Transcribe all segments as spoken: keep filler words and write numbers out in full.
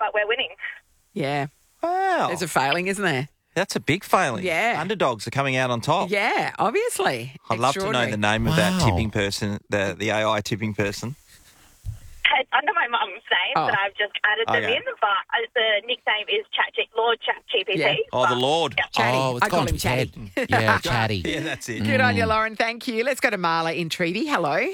but we're winning. Yeah. Wow. There's a failing, isn't there? That's a big failing. Yeah. Underdogs are coming out on top. Yeah, obviously. I'd love to know the name of that Wow. tipping person, the, the A I tipping person. It's under my mum's name, Oh. but I've just added them Okay. in. But uh, the nickname is Chat G- Lord Chat G P T. Yeah. Oh, the but- Lord. Yeah. Chatty. Oh, it's I call gone him to Chatty. Ted. Yeah, Chatty. Yeah, that's it. Good on you, Lauren. Thank you. Let's go to Marla in Treaty. Hello.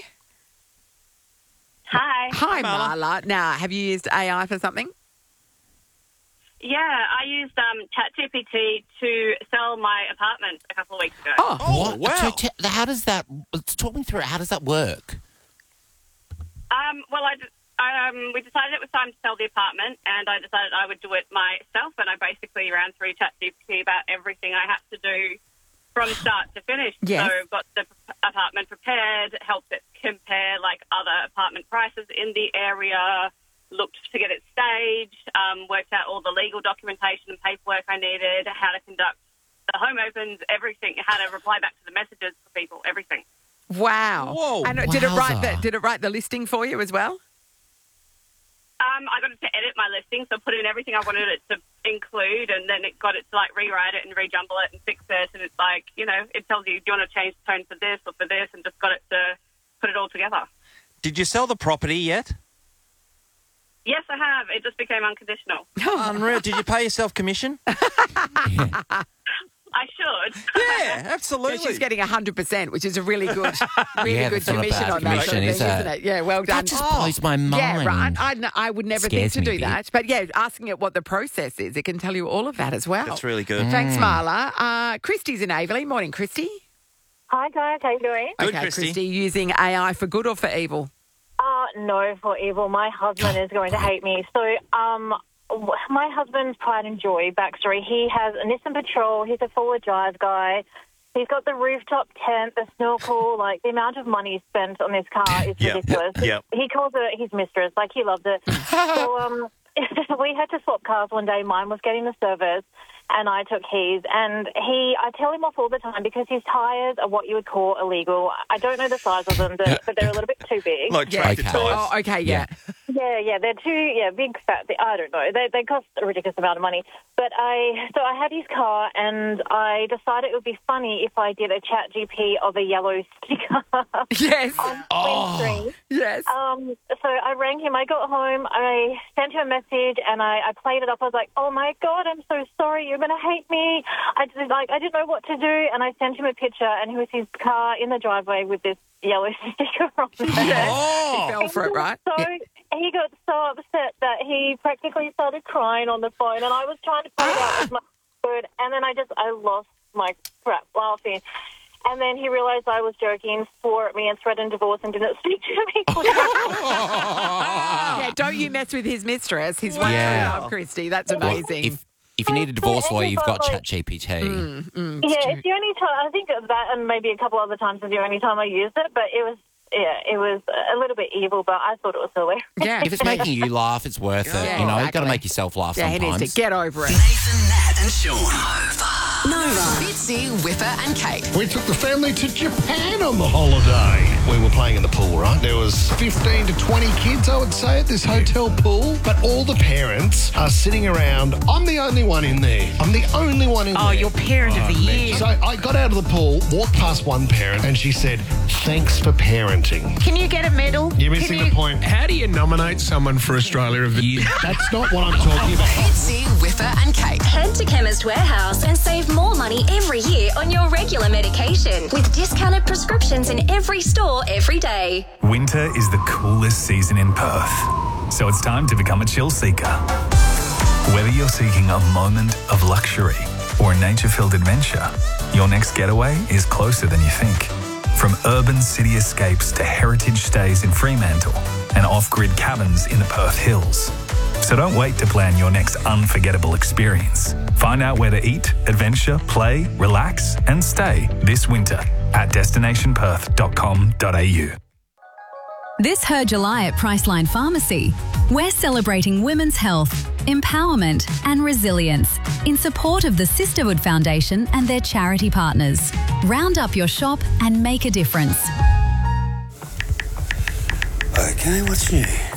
Hi. Hi, Marla. Marla. Now, have you used A I for something? Yeah, I used um, Chat G P T to sell my apartment a couple of weeks ago. Oh, Oh, What? wow. So te- how does that? Talk me through it. How does that work? Um, well, I, d- I, um, we decided it was time to sell the apartment, and I decided I would do it myself, and I basically ran through Chat G P T about everything I had to do from start to finish. Yes. So got the p- apartment prepared, helped it compare like other apartment prices in the area, looked to get it staged, um, worked out all the legal documentation and paperwork I needed, how to conduct the home opens, everything, how to reply back to the messages for people, everything. wow. Whoa. And did it write Wowza. the did it write the listing for you as well? Um, I got it to edit my listing, so put in everything I wanted it to include, and then it got it to like rewrite it and rejumble it and fix it, and it's like, you know, it tells you, do you want to change the tone for this or for this, and just got it to put it all together. Did you sell the property yet? Yes, I have. It just became unconditional. Unreal. Did you pay yourself commission? I should. Yeah, So absolutely. she's getting one hundred percent, which is a really good, really Yeah, good that's not a commission bad on that sort of commission, thing, is it? isn't it? Yeah, well done. That just blows my Yeah, right. mind. I, n- I would never Scares think to me do a bit. that. But yeah, asking it what the process is, it can tell you all of that as well. That's really good. Thanks, Marla. Uh, Christy's in Averley. Morning, Christy. Hi guys, how you doing? Good, okay, Christy. Christy, using A I for good or for evil? Uh, no, for evil. My husband is going to hate me. So, um, w- my husband's pride and joy backstory. He has a Nissan Patrol. He's a forward drive guy. He's got the rooftop tent, the snorkel. Like the amount of money spent on this car is Yep, ridiculous. yep. He calls it his mistress. Like he loves it. so, um, we had to swap cars one day. Mine was getting the service, and I took his. And he, I tell him off all the time because his tyres are what you would call illegal. I don't know the size of them, but but they're a little bit too big. Like Yeah. tractor Okay. tyres. Oh, okay, yeah. Yeah, yeah, they're too, yeah, big, fat. I don't know. They they cost a ridiculous amount of money. But I, so I had his car, and I decided it would be funny if I did a Chat G P of a yellow sticker Yes, on Oh. windscreen. yes. Um, so I rang him. I got home. I sent him a message, and I, I played it up. I was like, "Oh my God, I'm so sorry. You're going to hate me." I just, like I didn't know what to do, and I sent him a picture, and it was his car in the driveway with this yellow sticker on it. Oh. She fell for it, right? So he got so upset that he practically started crying on the phone, and I was trying to put it out with my word, and then I just I lost my crap laughing. And then he realised I was joking, swore at me, and threatened divorce, and didn't speak to me. Yeah, don't you mess with his mistress. He's one Yeah. true love, Christy. That's Well, amazing. if if you need a divorce lawyer, you've got ChatGPT. Mm, Yeah, it's the only time, I think that and maybe a couple other times is the only time I used it, but it was, yeah, it was a little bit evil, but I thought it was hilarious. Yeah. If it's making you laugh, it's worth it. Yeah, You know, you've got exactly. to make yourself laugh yeah, he sometimes. needs to get over it. Nathan, Nat, and Sean. Nova. Fitzy, Whipper, and Kate. We took the family to Japan on the holiday. We were playing in the pool, right? There was fifteen to twenty kids, I would say, at this hotel pool. But all the parents are sitting around. I'm the only one in there. I'm the only one in Oh, there. your parent of the year. So I got out of the pool, walked past one parent, and she said, "Thanks for parenting." Can you get a medal? You're missing the point. How do you nominate someone for Australia of the Year? That's not what I'm talking about. Fitzy, Whipper, and Kate. Head to Chemist Warehouse and save more money every year on your regular medication with discounted prescriptions in every store every day. Winter is the coolest season in Perth, so it's time to become a chill seeker. Whether you're seeking a moment of luxury or a nature-filled adventure, your next getaway is closer than you think. From urban city escapes to heritage stays in Fremantle and off-grid cabins in the Perth Hills. So don't wait to plan your next unforgettable experience. Find out where to eat, adventure, play, relax, and stay this winter at destination perth dot com dot a u. This Her July at Priceline Pharmacy. We're celebrating women's health, empowerment and resilience in support of the Sisterhood Foundation and their charity partners. Round up your shop and make a difference. Okay, what's new?